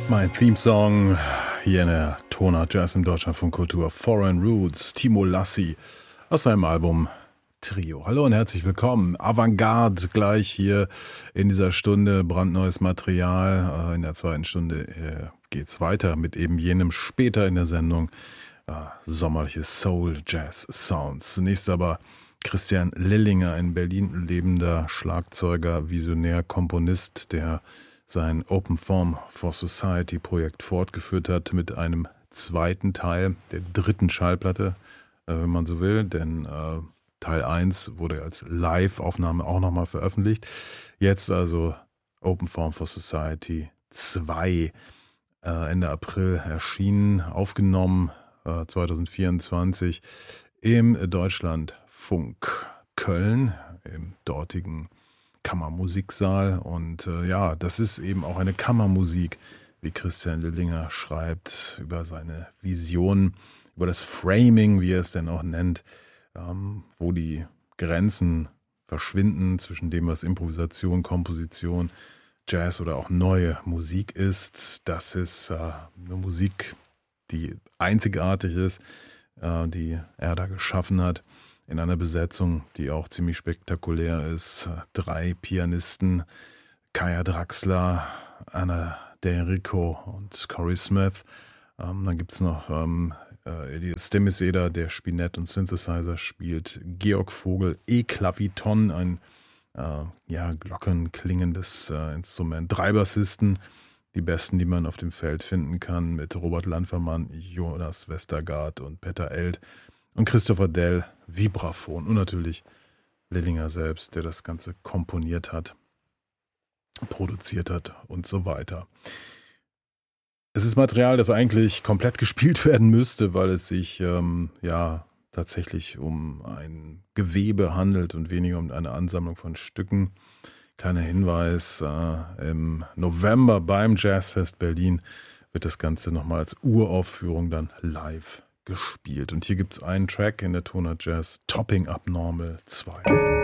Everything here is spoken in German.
Mein Theme-Song hier in der Tonart Jazz im Deutschlandfunk Kultur, Foreign Roots, Timo Lassi aus seinem Album Trio. Hallo und herzlich willkommen. Avantgarde gleich hier in dieser Stunde, brandneues Material. In der zweiten Stunde geht's weiter mit eben jenem später in der Sendung sommerliche Soul-Jazz-Sounds. Zunächst aber Christian Lillinger, ein Berlin lebender Schlagzeuger, Visionär, Komponist, der sein Open Form for Society Projekt fortgeführt hat mit einem zweiten Teil der dritten Schallplatte, wenn man so will, denn Teil 1 wurde als Live-Aufnahme auch nochmal veröffentlicht. Jetzt also Open Form for Society 2, Ende April erschienen, aufgenommen 2024 im Deutschlandfunk Köln, im dortigen Kammermusiksaal. Und ja, das ist eben auch eine Kammermusik, wie Christian Lillinger schreibt, über seine Vision, über das Framing, wie er es denn auch nennt, wo die Grenzen verschwinden zwischen dem, was Improvisation, Komposition, Jazz oder auch neue Musik ist. Das ist eine Musik, die einzigartig ist, die er da geschaffen hat, in einer Besetzung, die auch ziemlich spektakulär ist. 3 Pianisten, Kaya Draxler, Anna D'Enrico und Corey Smith. Dann gibt es noch Elias Stemmiseder, der Spinett und Synthesizer spielt. Georg Vogel, E-Klaviton, ein glockenklingendes Instrument. 3 Bassisten, die besten, die man auf dem Feld finden kann, mit Robert Landfermann, Jonas Westergaard und Peter Eld. Und Christopher Dell, Vibraphon. Und natürlich Lillinger selbst, der das Ganze komponiert hat, produziert hat und so weiter. Es ist Material, das eigentlich komplett gespielt werden müsste, weil es sich tatsächlich um ein Gewebe handelt und weniger um eine Ansammlung von Stücken. Kleiner Hinweis, im November beim Jazzfest Berlin wird das Ganze nochmal als Uraufführung dann live gespielt. Und hier gibt es einen Track in der Tonart Jazz, Topping Up Normal 2.